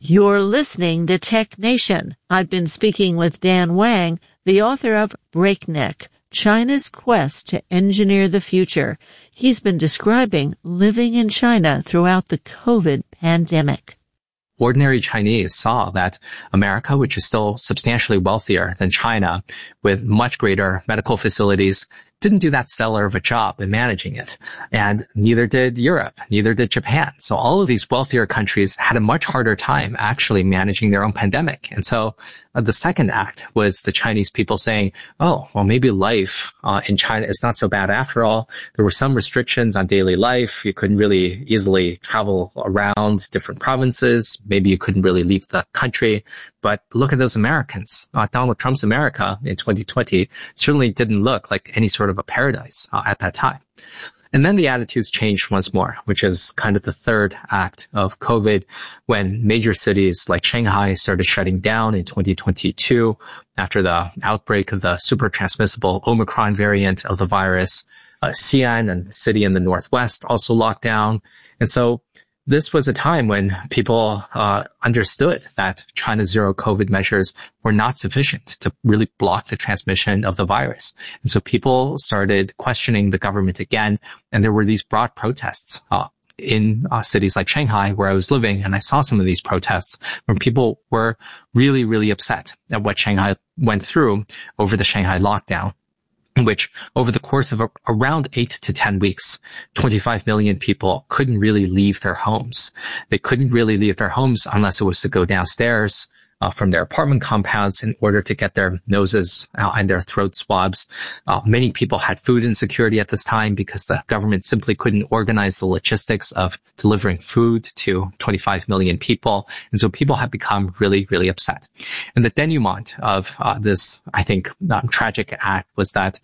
You're listening to Tech Nation. I've been speaking with Dan Wang, the author of Breakneck, China's Quest to Engineer the Future. He's been describing living in China throughout the COVID pandemic. Ordinary Chinese saw that America, which is still substantially wealthier than China, with much greater medical facilities, didn't do that stellar of a job in managing it. And neither did Europe, neither did Japan. So all of these wealthier countries had a much harder time actually managing their own pandemic. And so the second act was the Chinese people saying, oh, well, maybe life in China is not so bad after all. There were some restrictions on daily life. You couldn't really easily travel around different provinces. Maybe you couldn't really leave the country. But look at those Americans. Donald Trump's America in 2020 certainly didn't look like any sort of a paradise at that time. And then the attitudes changed once more, which is kind of the third act of COVID, when major cities like Shanghai started shutting down in 2022 after the outbreak of the super transmissible Omicron variant of the virus. Xi'an, a city in the Northwest, also locked down. And so this was a time when people understood that China's zero COVID measures were not sufficient to really block the transmission of the virus. And so people started questioning the government again, and there were these broad protests in cities like Shanghai, where I was living, and I saw some of these protests when people were really, really upset at what Shanghai went through over the Shanghai lockdown, in which over the course of around 8 to 10 weeks, 25 million people couldn't really leave their homes. They couldn't really leave their homes unless it was to go downstairs from their apartment compounds in order to get their noses and their throat swabs. Many people had food insecurity at this time because the government simply couldn't organize the logistics of delivering food to 25 million people. And so people had become really, really upset. And the denouement of this, I think, tragic act was that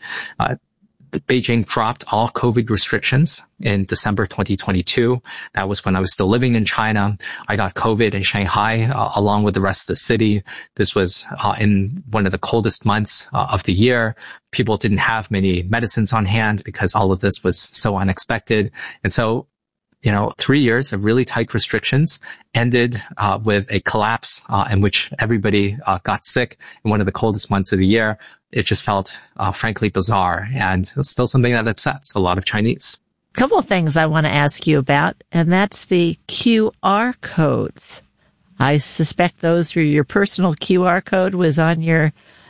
Beijing dropped all COVID restrictions in December 2022. That was when I was still living in China. I got COVID in Shanghai along with the rest of the city. This was in one of the coldest months of the year. People didn't have many medicines on hand because all of this was so unexpected. And so 3 years of really tight restrictions ended with a collapse in which everybody got sick in one of the coldest months of the year. It just felt, frankly, bizarre, and it's still something that upsets a lot of Chinese. A couple of things I want to ask you about, and that's the QR codes. I suspect those were your personal QR code was on your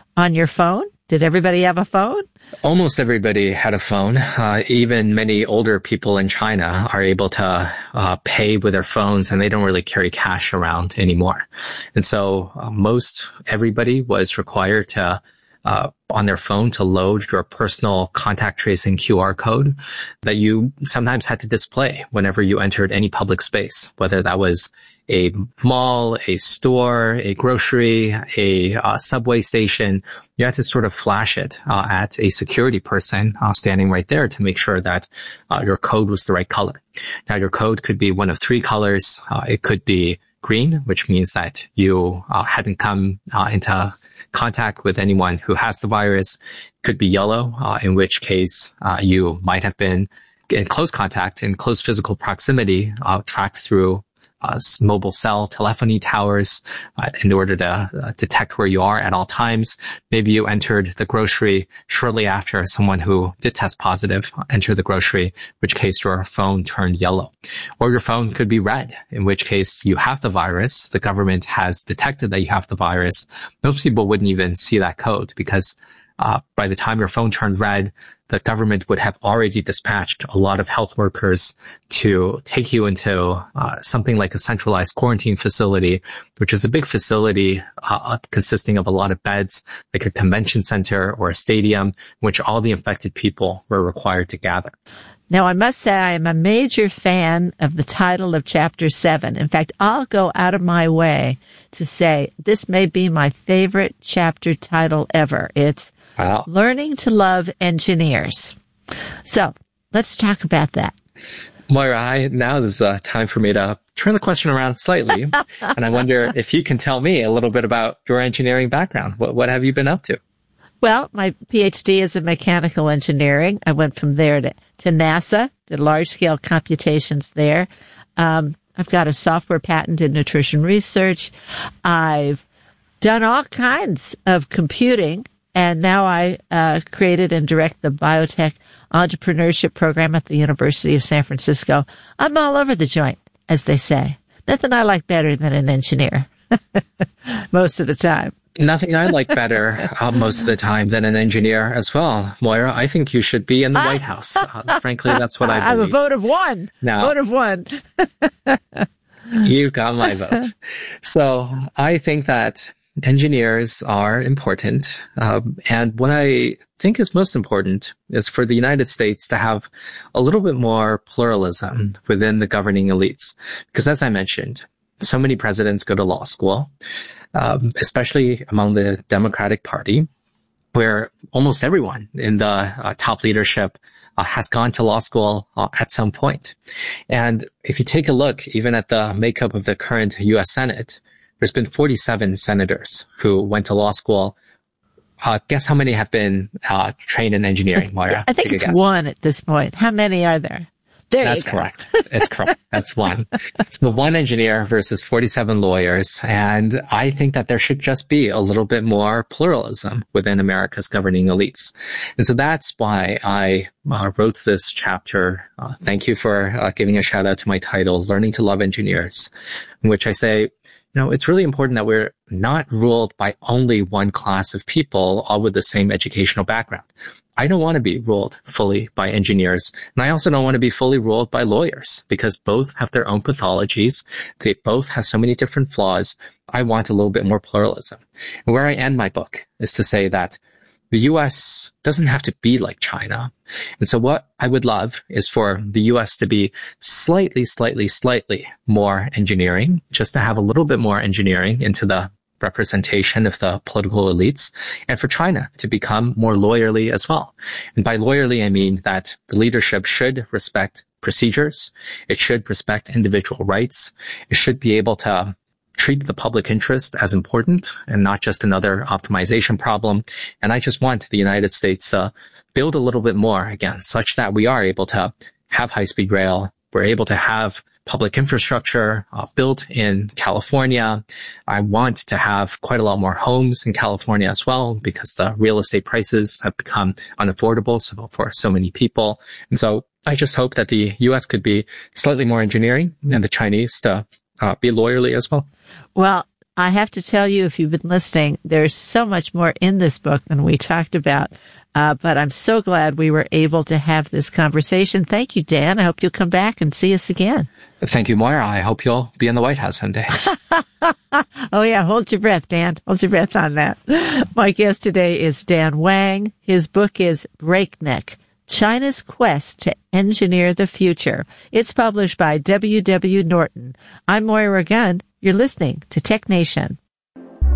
phone. Did everybody have a phone? Almost everybody had a phone. Even many older people in China are able to pay with their phones, and they don't really carry cash around anymore. And so most everybody was required to on their phone to load your personal contact tracing QR code that you sometimes had to display whenever you entered any public space, whether that was a mall, a store, a grocery, a subway station. You had to sort of flash it at a security person standing right there to make sure that your code was the right color. Now, your code could be one of three colors. It could be green, which means that you hadn't come into contact with anyone who has the virus. It could be yellow, in which case you might have been in close contact, in close physical proximity, tracked through mobile cell telephony towers in order to detect where you are at all times. Maybe you entered the grocery shortly after someone who did test positive entered the grocery, in which case your phone turned yellow. Or your phone could be red, in which case you have the virus. The government has detected that you have the virus. Most people wouldn't even see that code because by the time your phone turned red, the government would have already dispatched a lot of health workers to take you into something like a centralized quarantine facility, which is a big facility consisting of a lot of beds, like a convention center or a stadium, in which all the infected people were required to gather. Now, I must say I am a major fan of the title of Chapter 7. In fact, I'll go out of my way to say this may be my favorite chapter title ever. It's Learning to Love Engineers. So let's talk about that. Moira, now is time for me to turn the question around slightly. And I wonder if you can tell me a little bit about your engineering background. What have you been up to? Well, my PhD is in mechanical engineering. I went from there to NASA, did large-scale computations there. I've got a software patent in nutrition research. I've done all kinds of computing, and now I created and direct the biotech entrepreneurship program at the University of San Francisco. I'm all over the joint, as they say. Nothing I like better than an engineer most of the time. Nothing I like better most of the time than an engineer as well. Moira, I think you should be in the White House. Frankly, that's what I believe. I'm a vote of one. No. Vote of one. You got my vote. So I think that engineers are important. And what I think is most important is for the United States to have a little bit more pluralism within the governing elites. Because as I mentioned, so many presidents go to law school. Especially among the Democratic Party, where almost everyone in the top leadership has gone to law school at some point. And if you take a look even at the makeup of the current U.S. Senate, there's been 47 senators who went to law school. Guess how many have been trained in engineering, Moira? I think it's one at this point. How many are there? That's correct. It's correct. That's one. So one engineer versus 47 lawyers. And I think that there should just be a little bit more pluralism within America's governing elites. And so that's why I wrote this chapter. Thank you for giving a shout out to my title, Learning to Love Engineers, in which I say, it's really important that we're not ruled by only one class of people, all with the same educational background. I don't want to be ruled fully by engineers, and I also don't want to be fully ruled by lawyers, because both have their own pathologies. They both have so many different flaws. I want a little bit more pluralism. And where I end my book is to say that the U.S. doesn't have to be like China. And so what I would love is for the U.S. to be slightly more engineering, just to have a little bit more engineering into the representation of the political elites, and for China to become more lawyerly as well. And by lawyerly, I mean that the leadership should respect procedures. It should respect individual rights. It should be able to treat the public interest as important and not just another optimization problem. And I just want the United States to build a little bit more again, such that we are able to have high-speed rail. We're able to have public infrastructure built in California. I want to have quite a lot more homes in California as well, because the real estate prices have become unaffordable for so many people. And so I just hope that the U.S. could be slightly more engineering and the Chinese to be lawyerly as well. Well, I have to tell you, if you've been listening, there's so much more in this book than we talked about. But I'm so glad we were able to have this conversation. Thank you, Dan. I hope you'll come back and see us again. Thank you, Moira. I hope you'll be in the White House someday. Oh, yeah. Hold your breath, Dan. Hold your breath on that. My guest today is Dan Wang. His book is Breakneck: China's Quest to Engineer the Future. It's published by W.W. Norton. I'm Moira Gunn. You're listening to Tech Nation.